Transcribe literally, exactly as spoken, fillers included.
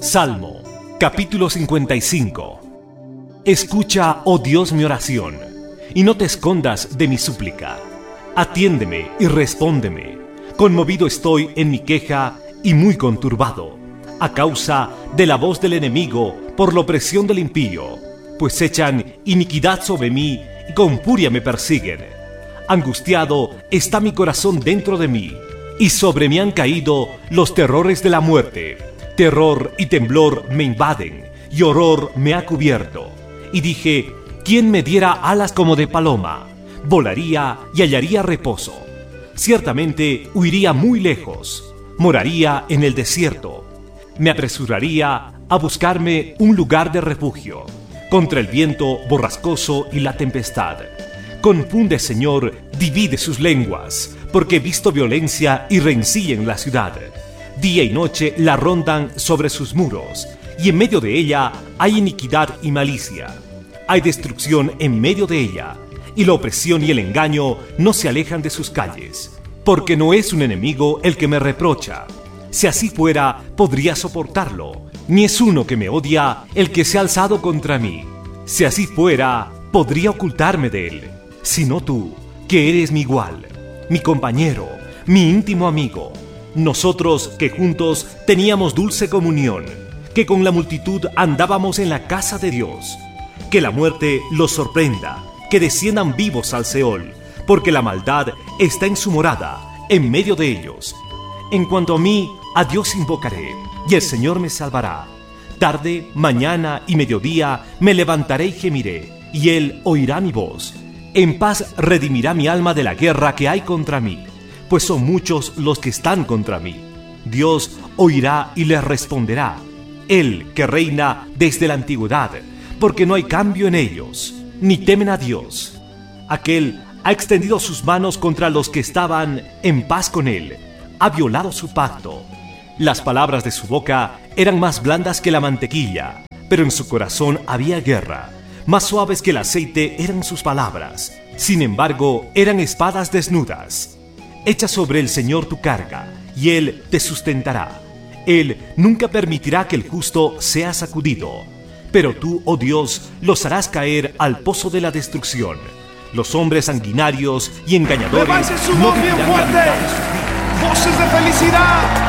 Salmo, capítulo cincuenta y cinco. Escucha, oh Dios, mi oración, y no te escondas de mi súplica. Atiéndeme y respóndeme. Conmovido estoy en mi queja y muy conturbado, a causa de la voz del enemigo, por la opresión del impío, pues echan iniquidad sobre mí y con furia me persiguen. Angustiado está mi corazón dentro de mí, y sobre mí han caído los terrores de la muerte. Terror y temblor me invaden, y horror me ha cubierto. Y dije, ¿quién me diera alas como de paloma? Volaría y hallaría reposo. Ciertamente huiría muy lejos, moraría en el desierto. Me apresuraría a buscarme un lugar de refugio, contra el viento borrascoso y la tempestad. Confunde, Señor, divide sus lenguas, porque he visto violencia y rencilla en la ciudad. Día y noche la rondan sobre sus muros, y en medio de ella hay iniquidad y malicia. Hay destrucción en medio de ella, y la opresión y el engaño no se alejan de sus calles. Porque no es un enemigo el que me reprocha. Si así fuera, podría soportarlo. Ni es uno que me odia el que se ha alzado contra mí. Si así fuera, podría ocultarme de él. Sino tú, que eres mi igual, mi compañero, mi íntimo amigo. Nosotros que juntos teníamos dulce comunión, que con la multitud andábamos en la casa de Dios. Que la muerte los sorprenda, que desciendan vivos al Seol, porque la maldad está en su morada, en medio de ellos. En cuanto a mí, a Dios invocaré, y el Señor me salvará. Tarde, mañana y mediodía me levantaré y gemiré, y Él oirá mi voz. En paz redimirá mi alma de la guerra que hay contra mí, pues son muchos los que están contra mí. Dios oirá y les responderá, Él que reina desde la antigüedad, porque no hay cambio en ellos, ni temen a Dios. Aquel ha extendido sus manos contra los que estaban en paz con Él, ha violado su pacto. Las palabras de su boca eran más blandas que la mantequilla, pero en su corazón había guerra. Más suaves que el aceite eran sus palabras, sin embargo eran espadas desnudas. Echa sobre el Señor tu carga, y Él te sustentará. Él nunca permitirá que el justo sea sacudido, pero tú, oh Dios, los harás caer al pozo de la destrucción. Los hombres sanguinarios y engañadores ¡Levante su voz bien fuerte! ¡Voces de felicidad!